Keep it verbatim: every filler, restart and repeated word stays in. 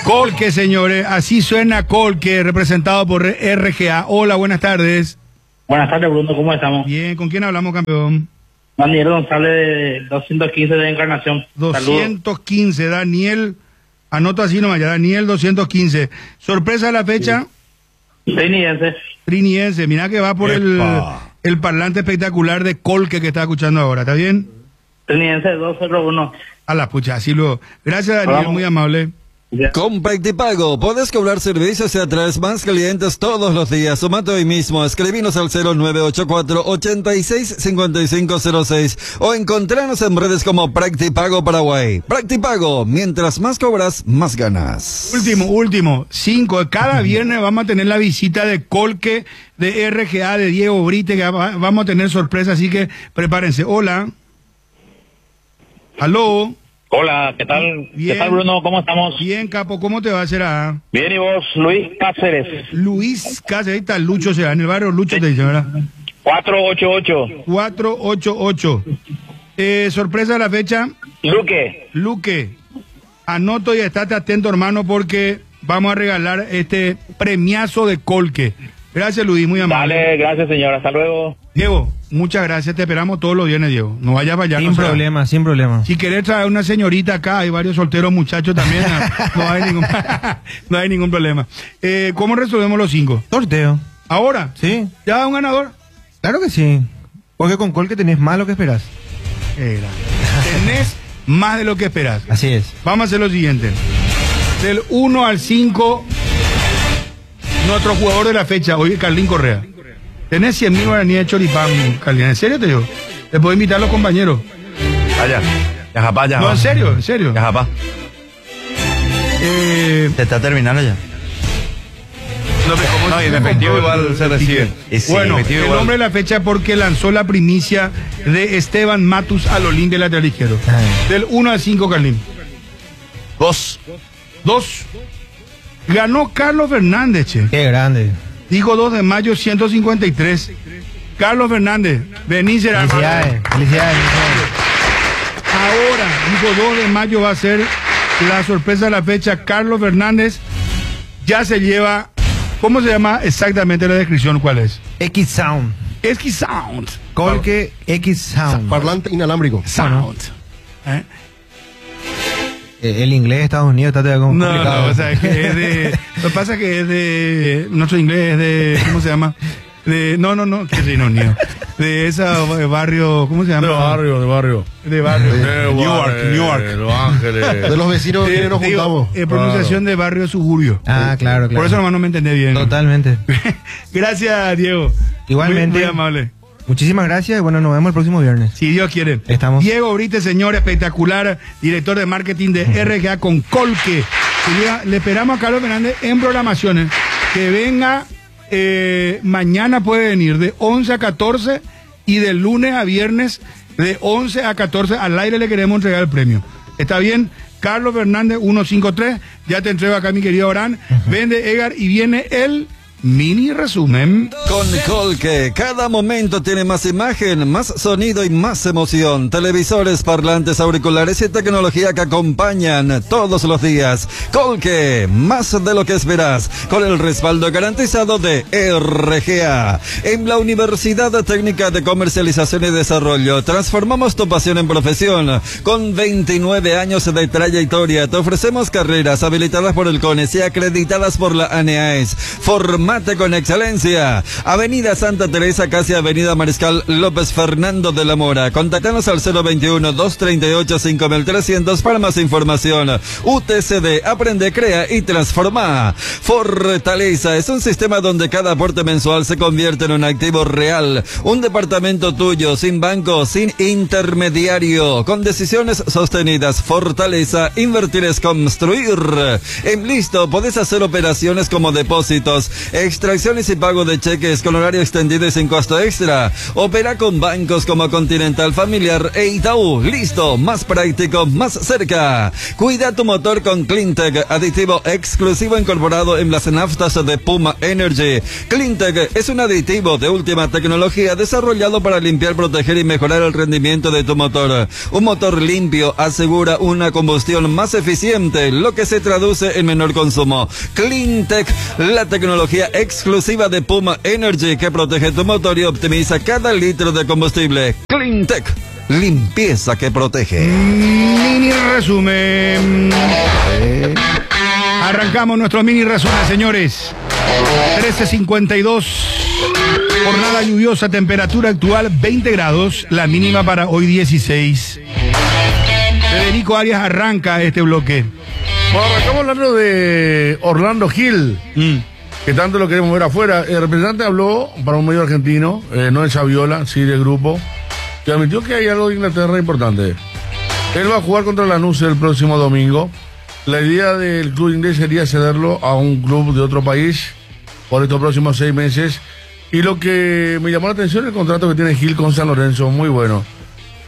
Colque, señores, así suena Colque, representado por R G A. Hola, buenas tardes. Buenas tardes, Bruno, ¿cómo estamos? Bien, ¿con quién hablamos, campeón? Daniel González, de doscientos quince de Encarnación. doscientos quince, Saludos. Daniel, anota así nomás ya, Daniel doscientos quince. ¿Sorpresa de la fecha? Sí. Trinidense. Trinidense, mira que va por el, el parlante espectacular de Colque que está escuchando ahora, ¿está bien? Trinidense dos cero uno. A la pucha, así luego. Gracias, Daniel, Vamos. Muy amable. Con Practipago podés cobrar servicios y atraes más clientes todos los días. Sumate hoy mismo, escribinos al cero nueve ocho cuatro, ochenta y seis, cincuenta y cinco cero seis o encontranos en redes como Practipago Paraguay. Practipago, mientras más cobras, más ganas. Último, último, cinco. Cada viernes vamos a tener la visita de Colque, de R G A, de Diego Brite, que vamos a tener sorpresa, así que prepárense. Hola. Aló. Hola, ¿qué tal? Bien. ¿Qué tal, Bruno? ¿Cómo estamos? Bien, capo, ¿cómo te va, será? Bien, ¿y vos? Luis Cáceres. Luis Cáceres, ahí está Lucho, será, en el barrio Lucho sí. Te dice, ¿verdad? cuatro ocho ocho. cuatro ocho ocho. Eh, sorpresa de la fecha. Luque. Luque. Anoto y estate atento, hermano, porque vamos a regalar este premiazo de Colque. Gracias, Luis, muy amable. Dale, gracias, señora. Hasta luego. Diego, muchas gracias, te esperamos todos los viernes, Diego. No vayas a fallar. Sin problema, sin problema. Si querés traer una señorita acá, hay varios solteros muchachos también, no, no hay ningún no hay ningún problema. Eh, ¿Cómo resolvemos los cinco? Sorteo. ¿Ahora? Sí. ¿Ya un ganador? Claro que sí. Porque con Colque tenés más de lo que esperás. Era. Tenés más de lo que esperás. Así es. Vamos a hacer lo siguiente. Del uno al cinco, nuestro jugador de la fecha, hoy Carlín Correa. Tenés cien mil guaraníes de choripán, Carlín. ¿En serio te digo? ¿Le puedo invitar a los compañeros? Vaya, ya japá, ya No, en serio, en serio. Ya japá. Eh, Se está terminando ya. No, no, y en efectivo igual se recibe. Sí, bueno, el igual. Nombre de la fecha porque lanzó la primicia de Esteban Matus al Olín del lateral izquierdo. Ah. Del uno al cinco, Carlín. Dos. Dos. Ganó Carlos Fernández, che. Qué grande. Dijo dos de mayo, ciento cincuenta y tres. Carlos Fernández, vení, será. Felicidades, felicidades, felicidades. Ahora, dijo dos de mayo va a ser la sorpresa de la fecha. Carlos Fernández ya se lleva, ¿cómo se llama exactamente la descripción? ¿Cuál es? X-Sound. X-Sound. Colque X-Sound. Parlante inalámbrico. Sound. ¿Eh? El inglés de Estados Unidos está todavía complicado. No, no, o sea, es que es de... Lo que pasa es que es de... Nuestro inglés es de... ¿Cómo se llama? De... No, no, no, que no, no. De esa barrio... ¿Cómo se llama? De barrio, de barrio. De barrio. De, de Newark, Newark. De Los Ángeles. De los vecinos que nos juntamos. Eh, pronunciación claro. De barrio suburbio. Ah, claro, claro. Por eso nomás no me entendí bien. Totalmente. Gracias, Diego. Igualmente. Muy, muy amable. Muchísimas gracias y bueno, nos vemos el próximo viernes. Si Dios quiere. Estamos. Diego Brite, señor espectacular, director de marketing de R G A con Colque. Le esperamos a Carlos Fernández en programaciones. Que venga, eh, mañana puede venir de once a catorce y de lunes a viernes de once a catorce. Al aire le queremos entregar el premio. ¿Está bien? Carlos Fernández, ciento cincuenta y tres. Ya te entrego acá, mi querido Orán. Uh-huh. Vende Egar y viene el... mini resumen. Con Colque, cada momento tiene más imagen, más sonido y más emoción. Televisores, parlantes, auriculares y tecnología que acompañan todos los días. Colque, más de lo que esperas, con el respaldo garantizado de R G A. En la Universidad Técnica de Comercialización y Desarrollo, transformamos tu pasión en profesión. Con veintinueve años de trayectoria, te ofrecemos carreras habilitadas por el CONES y acreditadas por la ANEAES. Formate con excelencia. Avenida Santa Teresa, casi Avenida Mariscal López Fernando de la Mora. Contáctanos al cero veintiuno, doscientos treinta y ocho, cinco mil trescientos para más información. U T C D, aprende, crea y transforma. Fortaleza es un sistema donde cada aporte mensual se convierte en un activo real. Un departamento tuyo, sin banco, sin intermediario, con decisiones sostenidas. Fortaleza, invertir es construir. En Listo, podés hacer operaciones como depósitos, extracciones y pago de cheques con horario extendido y sin costo extra. Opera con bancos como Continental Familiar e Itaú. Listo, más práctico, más cerca. Cuida tu motor con Cleantech, aditivo exclusivo incorporado en las naftas de Puma Energy. Cleantech es un aditivo de última tecnología desarrollado para limpiar, proteger y mejorar el rendimiento de tu motor. Un motor limpio asegura una combustión más eficiente, lo que se traduce en menor consumo. Cleantech, la tecnología exclusiva de Puma Energy que protege tu motor y optimiza cada litro de combustible. Cleantech, limpieza que protege. Mini resumen. Eh. Arrancamos nuestro mini resumen, señores. trece cincuenta y dos. Jornada lluviosa, temperatura actual veinte grados, la mínima para hoy dieciséis. Federico Arias arranca este bloque. Bueno, arrancamos hablando de Orlando Gil, mm. que tanto lo queremos ver afuera. El representante habló para un medio argentino, eh, no de Saviola, sí del grupo, que admitió que hay algo de Inglaterra importante. Él va a jugar contra Lanús el próximo domingo. La idea del club inglés sería cederlo a un club de otro país por estos próximos seis meses. Y lo que me llamó la atención es el contrato que tiene Gil con San Lorenzo, muy bueno.